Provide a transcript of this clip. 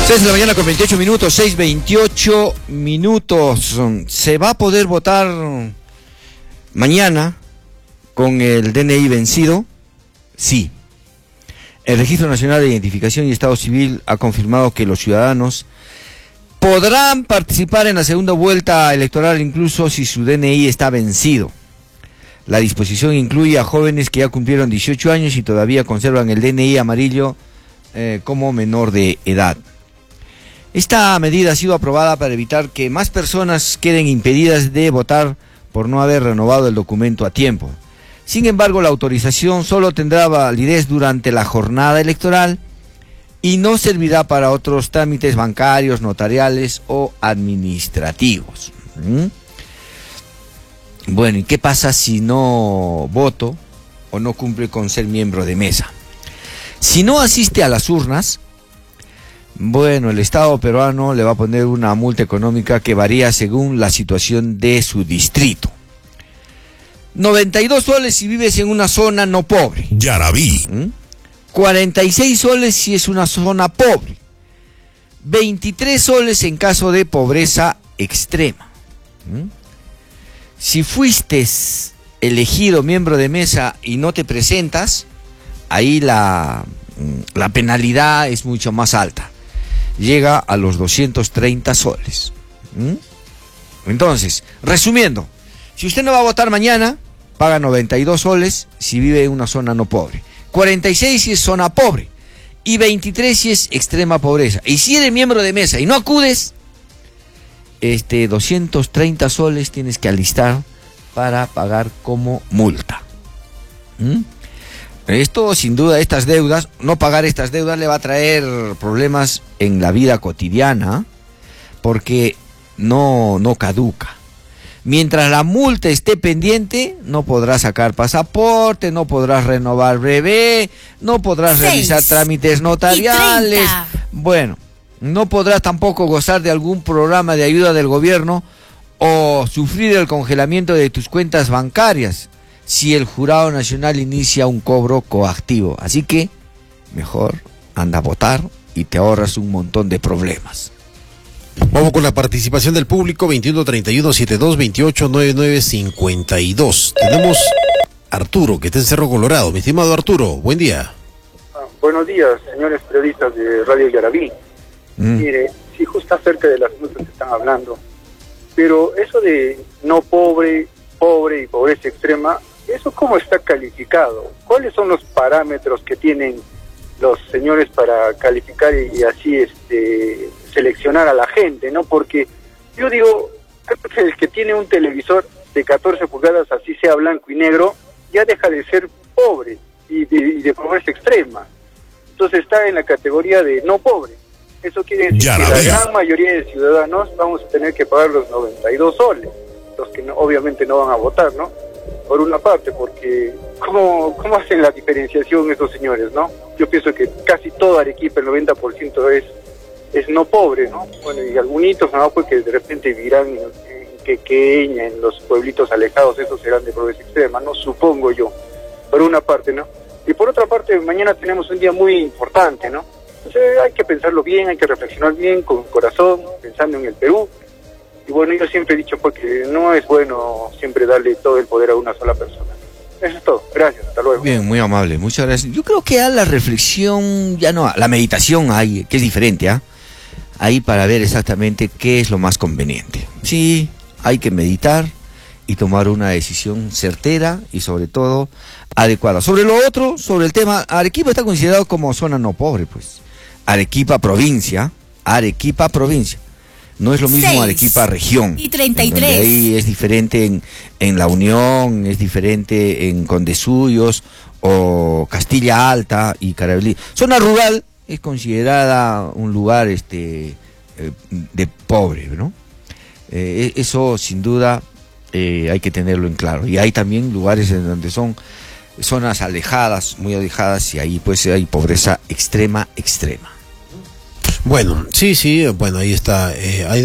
6 de la mañana con 28 minutos, 6:28 minutos. ¿Se va a poder votar mañana con el DNI vencido? Sí. El Registro Nacional de Identificación y Estado Civil ha confirmado que los ciudadanos podrán participar en la segunda vuelta electoral incluso si su DNI está vencido. La disposición incluye a jóvenes que ya cumplieron 18 años y todavía conservan el DNI amarillo como menor de edad. Esta medida ha sido aprobada para evitar que más personas queden impedidas de votar por no haber renovado el documento a tiempo. Sin embargo, la autorización solo tendrá validez durante la jornada electoral y no servirá para otros trámites bancarios, notariales o administrativos. Bueno, ¿y qué pasa si no voto o no cumple con ser miembro de mesa? Si no asiste a las urnas, bueno, el Estado peruano le va a poner una multa económica que varía según la situación de su distrito. 92 soles si vives en una zona no pobre. Yaraví. 46 soles si es una zona pobre. 23 soles en caso de pobreza extrema. Si fuiste elegido miembro de mesa y no te presentas, ahí la penalidad es mucho más alta. Llega a los 230 soles. Entonces, resumiendo, si usted no va a votar mañana, paga 92 soles si vive en una zona no pobre, 46 si es zona pobre y 23 si es extrema pobreza. Y si eres miembro de mesa y no acudes, 230 soles tienes que alistar para pagar como multa. Esto, sin duda, estas deudas, no pagar estas deudas le va a traer problemas en la vida cotidiana, porque no caduca. Mientras la multa esté pendiente, no podrás sacar pasaporte, no podrás renovar brevet, no podrás realizar trámites notariales. Bueno, no podrás tampoco gozar de algún programa de ayuda del gobierno o sufrir el congelamiento de tus cuentas bancarias si el Jurado Nacional inicia un cobro coactivo. Así que mejor anda a votar y te ahorras un montón de problemas. Vamos con la participación del público, 21-31-72-28-99-52. Tenemos Arturo, que está en Cerro Colorado. Mi estimado Arturo, buen día. Buenos días, señores periodistas de Radio Yaraví. Mire, sí, justo acerca de las multas que están hablando, pero eso de no pobre, pobre y pobreza extrema, ¿eso cómo está calificado? ¿Cuáles son los parámetros que tienen los señores para calificar y así seleccionar a la gente, ¿no? Porque yo digo, creo que el que tiene un televisor de 14 pulgadas, así sea blanco y negro, ya deja de ser pobre y de pobreza extrema. Entonces está en la categoría de no pobre. Eso quiere decir que la gran mayoría de ciudadanos vamos a tener que pagar los 92 soles, los que obviamente no van a votar, ¿no? Por una parte, porque ¿cómo hacen la diferenciación estos señores, no? Yo pienso que casi todo Arequipa, el 90% es no pobre, ¿no? Bueno, y algunitos, ¿no? Pues que de repente vivirán en Quequeña, en los pueblitos alejados, esos serán de pobreza extrema, ¿no? Supongo yo, por una parte, ¿no? Y por otra parte, mañana tenemos un día muy importante, ¿no? Entonces hay que pensarlo bien, hay que reflexionar bien, con corazón, pensando en el Perú. Y bueno, yo siempre he dicho porque no es bueno siempre darle todo el poder a una sola persona. Eso es todo. Gracias. Hasta luego. Bien, muy amable. Muchas gracias. Yo creo que a la reflexión, ya no, la meditación hay, que es diferente, ¿ah? Ahí para ver exactamente qué es lo más conveniente. Sí, hay que meditar y tomar una decisión certera y sobre todo adecuada. Sobre lo otro, sobre el tema, Arequipa está considerado como zona no pobre, pues. Arequipa provincia. No es lo mismo Arequipa región. Y 33. Ahí es diferente en La Unión, es diferente en Condesuyos o Castilla Alta y Carabalí. Zona rural es considerada un lugar de pobre, ¿no? Eso sin duda hay que tenerlo en claro. Y hay también lugares en donde son zonas alejadas, muy alejadas, y ahí pues hay pobreza extrema. Bueno, sí, bueno, ahí está. Hay